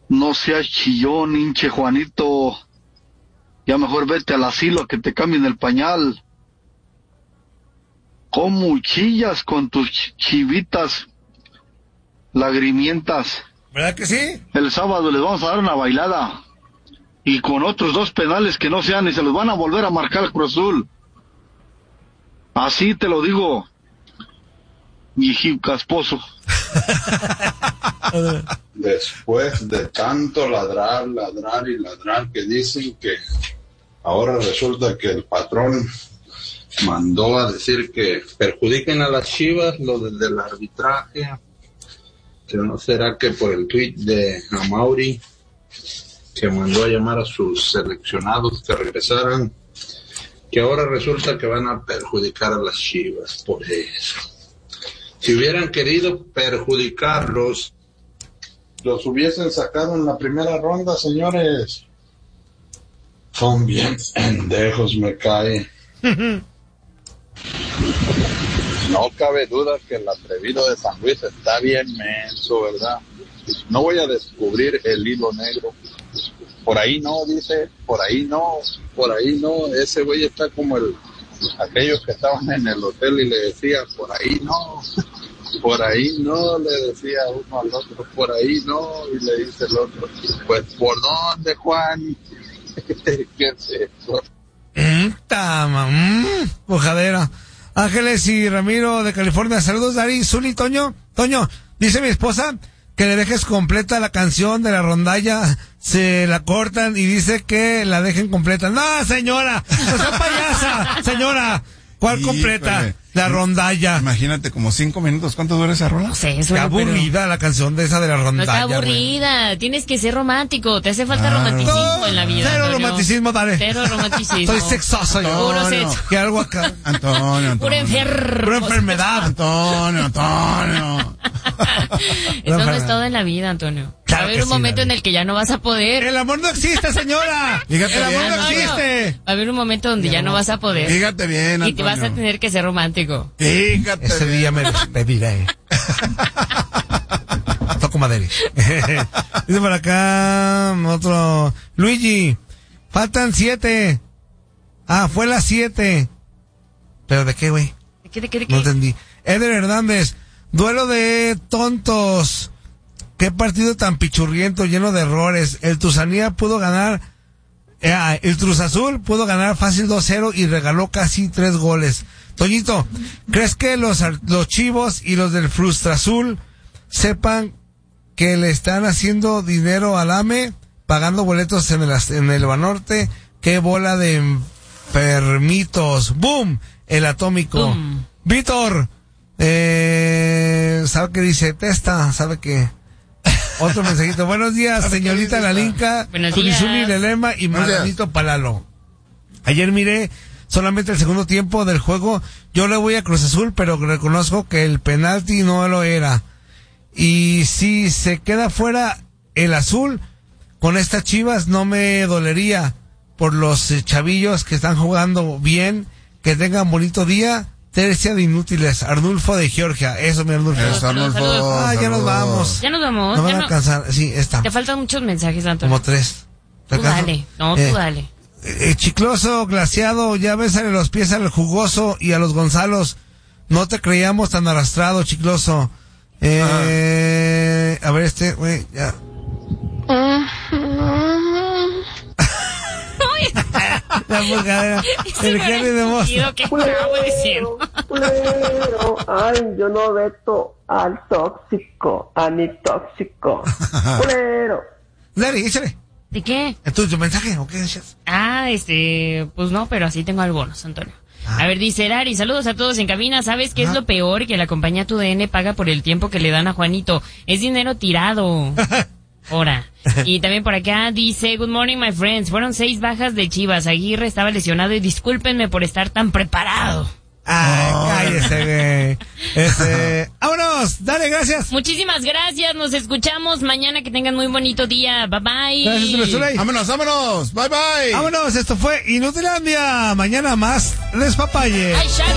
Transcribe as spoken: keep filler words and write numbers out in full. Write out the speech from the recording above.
No seas chillón, hinche Juanito. Ya mejor vete al asilo a que te cambien el pañal. ¿Cómo chillas con tus ch- chivitas lagrimientas? ¿Verdad que sí? El sábado les vamos a dar una bailada. Y con otros dos penales que no sean y se los van a volver a marcar al Cruz Azul. Así te lo digo, viejín casposo. Después de tanto ladrar, ladrar y ladrar que dicen que ahora resulta que el patrón mandó a decir que perjudiquen a las Chivas lo del, del arbitraje, que no será que por el tuit de Amauri que mandó a llamar a sus seleccionados que regresaran, que ahora resulta que van a perjudicar a las Chivas por eso. Si hubieran querido perjudicarlos, los hubiesen sacado en la primera ronda, señores. Son bien pendejos, me cae. No cabe duda que el atrevido de San Luis está bien menso, ¿verdad? No voy a descubrir el hilo negro. Por ahí no, dice, por ahí no, por ahí no. Ese güey está como el aquellos que estaban en el hotel y le decía, por ahí no, por ahí no, le decía uno al otro, por ahí no, y le dice el otro, pues, ¿por dónde, Juan? ¿Qué es eso? Mm, tama, mm, bojadera. Ángeles y Ramiro de California, saludos, Dari, Zuli, Toño, Toño, dice mi esposa que le dejes completa la canción de la rondalla, se la cortan y dice que la dejen completa. No, señora, no sea payasa, señora. ¿Cuál completa? Híjole. La rondalla. Imagínate, como cinco minutos. ¿Cuánto dura esa rola? No sé, eso Qué aburrida la canción de esa de la No rondalla. está aburrida, güey. Tienes que ser romántico, te hace falta Ah. romanticismo en la vida. Cero Antonio. romanticismo, dale. Cero romanticismo. Estoy sexoso yo. Puro Antonio. sexo. Que algo acá. Antonio, Antonio. Pura enfermo. Pura enfermedad. Antonio, Antonio. Eso no es todo en la vida, Antonio. Claro Va a haber que un sí, momento en David. el que ya no vas a poder. El amor no existe, señora. Fíjate El amor bien, no Antonio. existe. Va a haber un momento donde ya no vas a poder. Fíjate bien, Antonio. Y te vas a tener que ser romántico. Fíjate Ese bien. día me despediré. Toco madera. Dice por acá otro. Luigi, faltan siete. Ah, fue las siete. ¿Pero de qué, güey? ¿De qué, de qué, de qué? No entendí. Eder Hernández, duelo de tontos. Qué partido tan pichurriento, lleno de errores. El Tuzanía pudo ganar, eh, el Cruz Azul pudo ganar fácil dos cero y regaló casi tres goles. Toñito, ¿crees que los, ar- los chivos y los del Frustra Azul sepan que le están haciendo dinero al A M E, pagando boletos en el, as- en el Banorte? Qué bola de enfermitos. ¡Boom! El atómico. Boom. Víctor, eh, ¿sabe qué dice? Testa, ¿sabe qué? Otro mensajito. Buenos días, señorita Lalinka, Buenos Zulizuli días. Lelema y Buenos días. Maranito Palalo. Ayer miré solamente el segundo tiempo del juego. Yo le voy a Cruz Azul, pero reconozco que el penalti no lo era. Y si se queda fuera el azul, con estas Chivas no me dolería por los eh, chavillos que están jugando bien, que tengan bonito día. Tercia de inútiles, Arnulfo de Georgia. Eso, mi Arnulfo. Eso, Arnulfo. Ah, ya nos saludos. vamos. Ya nos vamos. No van ya a no- alcanzar. Sí, está. Te faltan muchos mensajes, Antonio. Como tres. ¿Te Tú alcanzo? dale. No, Eh, tú dale. eh, chicloso, glaciado, ya bésale los pies al jugoso y a los Gonzalos. No te creíamos tan arrastrado, chicloso. Eh, A ver, este, güey, ya. La bujadera. El genio de voz. ¿Qué estaba diciendo? Culero, ay, yo no veto al tóxico, a mi tóxico. Culero. Larry, échale. ¿De qué? ¿Entonces tu mensaje o qué decías? Ah, este, pues no, pero así tengo algunos, Antonio. A ver, dice Dari, saludos a todos en cabina. ¿Sabes qué es lo peor? Que la compañía Tu D N paga por el tiempo que le dan a Juanito. Es dinero tirado. Ahora. Y también por acá dice, good morning, my friends. Fueron seis bajas de Chivas. Aguirre estaba lesionado y discúlpenme por estar tan preparado. Ay, cállese, güey. Este, vámonos, dale, gracias. Muchísimas gracias. Nos escuchamos mañana. Que tengan muy bonito día. Bye bye. Gracias, Tulezuley. Vámonos, vámonos. Bye, bye. Vámonos, esto fue Inutilandia. Mañana más despapalle. Ay, Shari.